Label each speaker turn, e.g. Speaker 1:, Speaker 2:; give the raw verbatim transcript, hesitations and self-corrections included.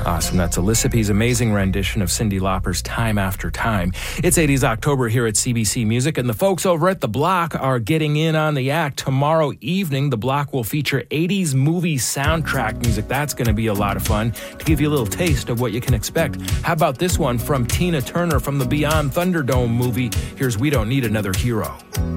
Speaker 1: Awesome. That's Elizabeth's amazing rendition of Cyndi Lauper's Time After Time. It's eighties October here at C B C Music, and the folks over at The Block are getting in on the act. Tomorrow evening, The Block will feature eighties movie soundtrack music. That's going to be a lot of fun to give you a little taste of what you can expect. How about this one from Tina Turner from the Beyond Thunderdome movie? Here's We Don't Need Another Hero.